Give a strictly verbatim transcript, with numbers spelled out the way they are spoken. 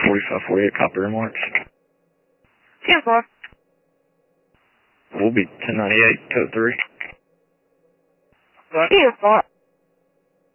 forty-five forty-eight, copy remarks. ten four. We'll be ten ninety-eight, code three. ten four.